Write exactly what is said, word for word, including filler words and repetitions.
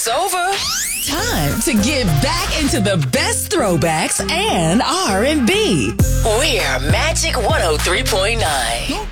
It's over. Time to get back into the best throwbacks and R and B. We're Magic one oh three point nine.